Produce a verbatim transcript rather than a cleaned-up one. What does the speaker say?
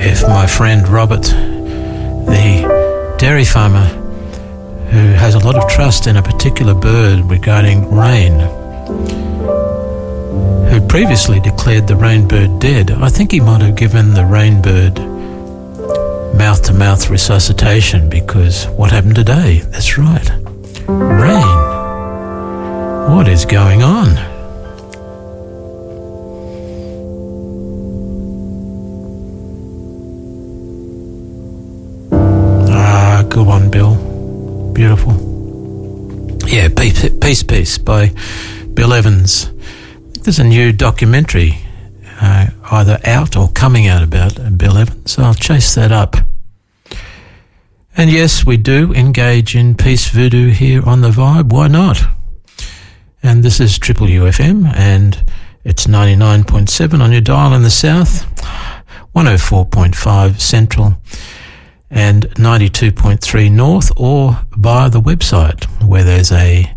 if my friend Robert, the dairy farmer who has a lot of trust in a particular bird regarding rain, who previously declared the rainbird dead, I think he might have given the rainbird mouth-to-mouth resuscitation, because what happened today? That's right. Rain. What is going on? Ah, good one, Bill. Beautiful. Yeah, Peace, Peace, Peace by Bill Evans. There's a new documentary uh, either out or coming out about Bill Evans, so I'll chase that up. And yes, we do engage in peace voodoo here on The Vibe. Why not? And this is Triple U F M, and it's ninety-nine point seven on your dial in the south, one oh four point five central, and ninety-two point three north, or via the website, where there's a